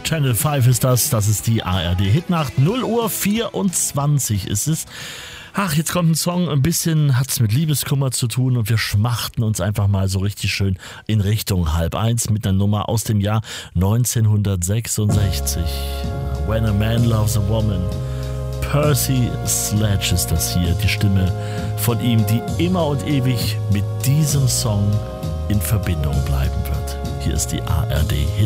Channel 5 ist das ist die ARD Hitnacht, 0:24 ist es. Ach, jetzt kommt ein Song, ein bisschen hat's mit Liebeskummer zu tun und wir schmachten uns einfach mal so richtig schön in Richtung 12:30 mit einer Nummer aus dem Jahr 1966. When a Man Loves a Woman. Percy Sledge ist das hier, die Stimme von ihm, die immer und ewig mit diesem Song in Verbindung bleiben wird. Hier ist die ARD Hit